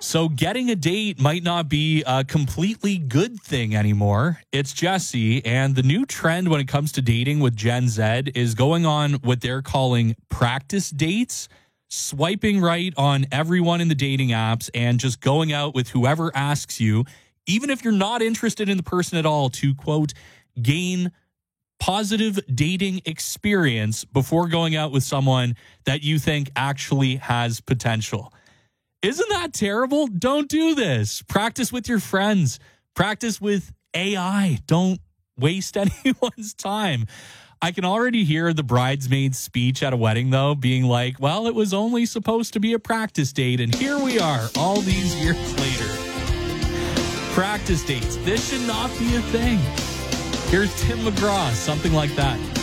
So getting a date might not be a completely good thing anymore. It's Jesse, and the new trend when it comes to dating with Gen Z is going on what they're calling practice dates, swiping right on everyone in the dating apps and just going out with whoever asks you, even if you're not interested in the person at all, to, quote, gain positive dating experience before going out with someone that you think actually has potential. Isn't that terrible? Don't do this. Practice with your friends. Practice with AI. Don't waste anyone's time. I can already hear the bridesmaid's speech at a wedding, though, being like, well, it was only supposed to be a practice date, and here we are all these years later. Practice dates. This should not be a thing. Here's Tim McGraw, something like that.